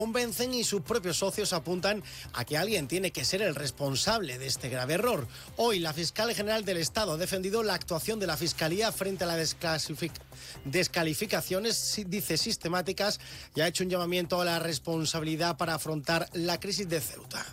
convencen y sus propios socios apuntan a que alguien tiene que ser el responsable de este grave error. Hoy la fiscal general del Estado ha defendido la actuación de la Fiscalía frente a las descalificaciones, dice, sistemáticas, y ha hecho un llamamiento a la responsabilidad para afrontar la crisis de Ceuta.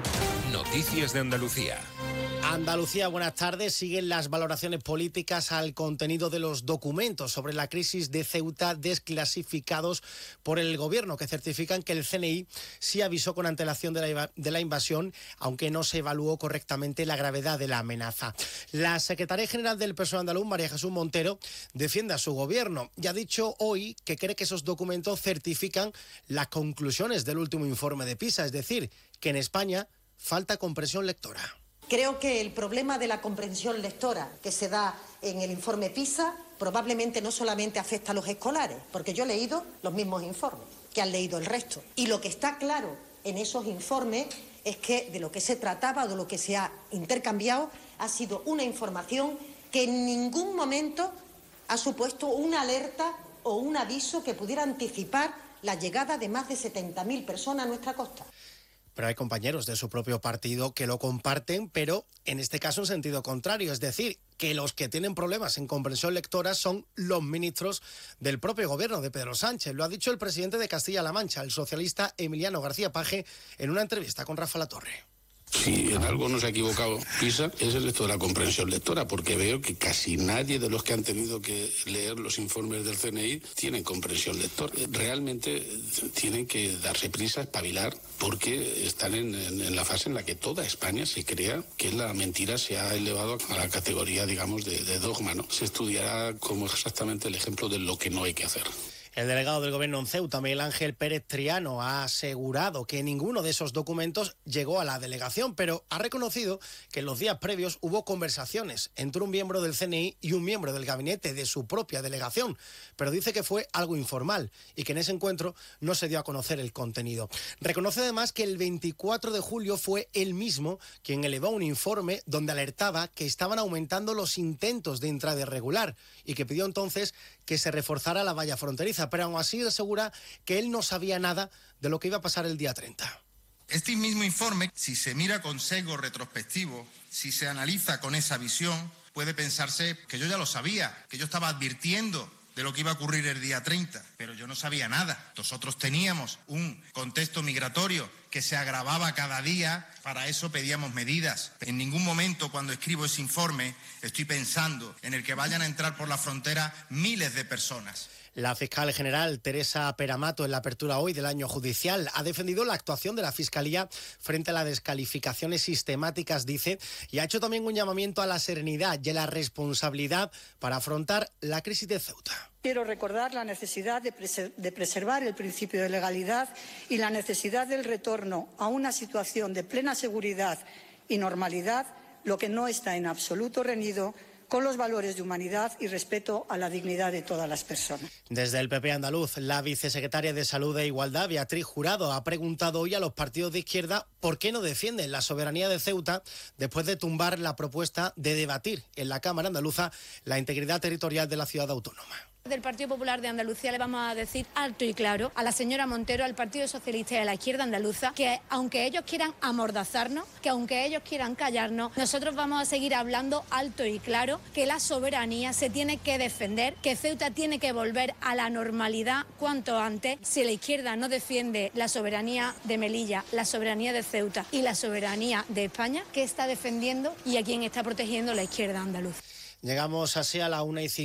Noticias de Andalucía. Andalucía, buenas tardes. Siguen las valoraciones políticas al contenido de los documentos sobre la crisis de Ceuta desclasificados por el Gobierno, que certifican que el CNI sí avisó con antelación de la invasión, aunque no se evaluó correctamente la gravedad de la amenaza. La secretaria general del PSOE andaluz, María Jesús Montero, defiende a su Gobierno y ha dicho hoy que cree que esos documentos certifican las conclusiones del último informe de PISA, es decir, que en España falta comprensión lectora. Creo que el problema de la comprensión lectora que se da en el informe PISA probablemente no solamente afecta a los escolares, porque yo he leído los mismos informes que han leído el resto. Y lo que está claro en esos informes es que de lo que se trataba o de lo que se ha intercambiado ha sido una información que en ningún momento ha supuesto una alerta o un aviso que pudiera anticipar la llegada de más de 70.000 personas a nuestra costa. Pero hay compañeros de su propio partido que lo comparten, pero en este caso en sentido contrario. Es decir, que los que tienen problemas en comprensión lectora son los ministros del propio Gobierno de Pedro Sánchez. Lo ha dicho el presidente de Castilla-La Mancha, el socialista Emiliano García Paje, en una entrevista con Rafa Latorre. Si en algo no se ha equivocado PISA es el esto de la comprensión lectora, porque veo que casi nadie de los que han tenido que leer los informes del CNI tienen comprensión lectora. Realmente tienen que darse prisa, espabilar, porque están en la fase en la que toda España se crea que la mentira se ha elevado a la categoría, digamos, de dogma, ¿no? Se estudiará como exactamente el ejemplo de lo que no hay que hacer. El delegado del Gobierno en Ceuta, Miguel Ángel Pérez Triano, ha asegurado que ninguno de esos documentos llegó a la delegación, pero ha reconocido que en los días previos hubo conversaciones entre un miembro del CNI y un miembro del gabinete de su propia delegación, pero dice que fue algo informal y que en ese encuentro no se dio a conocer el contenido. Reconoce además que el 24 de julio fue él mismo quien elevó un informe donde alertaba que estaban aumentando los intentos de entrada irregular y que pidió entonces que se reforzara la valla fronteriza, pero aún así asegura que él no sabía nada de lo que iba a pasar el día 30. Este mismo informe, si se mira con sesgo retrospectivo, si se analiza con esa visión, puede pensarse que yo ya lo sabía, que yo estaba advirtiendo de lo que iba a ocurrir el día 30, pero yo no sabía nada. Nosotros teníamos un contexto migratorio que se agravaba cada día, para eso pedíamos medidas. En ningún momento cuando escribo ese informe estoy pensando en el que vayan a entrar por la frontera miles de personas. La fiscal general Teresa Peramato, en la apertura hoy del año judicial, ha defendido la actuación de la Fiscalía frente a las descalificaciones sistemáticas, dice, y ha hecho también un llamamiento a la serenidad y a la responsabilidad para afrontar la crisis de Ceuta. Quiero recordar la necesidad de preservar el principio de legalidad y la necesidad del retorno a una situación de plena seguridad y normalidad, lo que no está en absoluto reñido con los valores de humanidad y respeto a la dignidad de todas las personas. Desde el PP andaluz, la vicesecretaria de Salud e Igualdad, Beatriz Jurado, ha preguntado hoy a los partidos de izquierda por qué no defienden la soberanía de Ceuta después de tumbar la propuesta de debatir en la Cámara andaluza la integridad territorial de la ciudad autónoma. Del Partido Popular de Andalucía le vamos a decir alto y claro a la señora Montero, al Partido Socialista y a la izquierda andaluza, que aunque ellos quieran amordazarnos, que aunque ellos quieran callarnos, nosotros vamos a seguir hablando alto y claro que la soberanía se tiene que defender, que Ceuta tiene que volver a la normalidad cuanto antes. Si la izquierda no defiende la soberanía de Melilla, la soberanía de Ceuta y la soberanía de España, ¿qué está defendiendo y a quién está protegiendo la izquierda andaluza? Llegamos así a la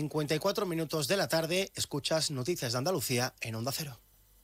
1:54 de la tarde. Escuchas Noticias de Andalucía en Onda Cero.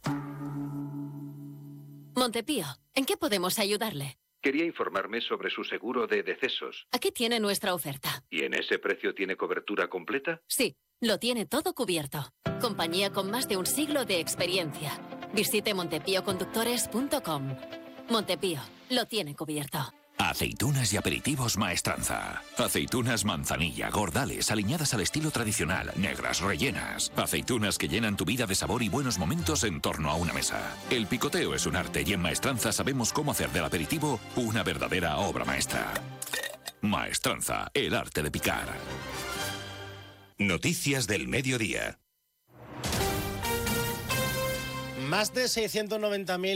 Montepío, ¿en qué podemos ayudarle? Quería informarme sobre su seguro de decesos. Aquí tiene nuestra oferta. ¿Y en ese precio tiene cobertura completa? Sí, lo tiene todo cubierto. Compañía con más de un siglo de experiencia. Visite montepíoconductores.com. Montepío, lo tiene cubierto. Aceitunas y aperitivos Maestranza. Aceitunas manzanilla, gordales, aliñadas al estilo tradicional, negras, rellenas. Aceitunas que llenan tu vida de sabor y buenos momentos en torno a una mesa. El picoteo es un arte y en Maestranza sabemos cómo hacer del aperitivo una verdadera obra maestra. Maestranza, el arte de picar. Noticias del mediodía. Más de 690.000